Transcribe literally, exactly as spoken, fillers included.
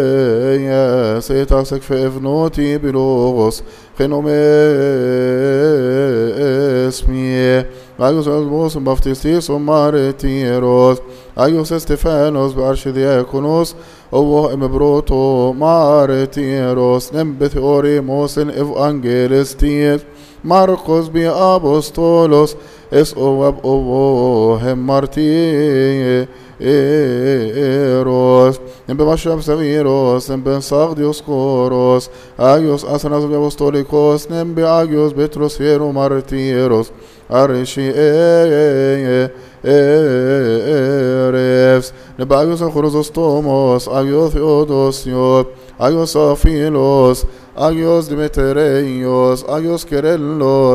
سيتاسك في افنوتي بلوغوس خنوم اسمي ايوس البوس بافتيستيس ومارتيروس ايوس استفانوس بارشدياكونوس او امبروتو مارتيروس نمبث اوريموس اف انجيلستيس ماركوس بي ابوستولوس اس او اب او هم مارتي إيروس نبي بشرب سغيروس نبي صاغ ديوسكوروس أجيوس أسناس بيوستوليكوس نبي أجيوس بتروس هيرو مارتيروس أرشي إيريفس نبي أجيوس خروزوستوموس أجيوس ثيودوسيوس أجيوس أفيلوس أجيوس ديمتريوس أجيوس كيرلوس